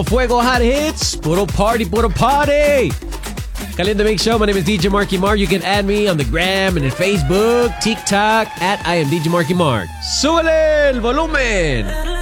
fuego hot hits. Puro party, puro party. Caliente Mix Show. My name is DJ Marky Mark. You can add me on the gram and the Facebook, TikTok at I am DJ Marky Mark. Súbele el volumen.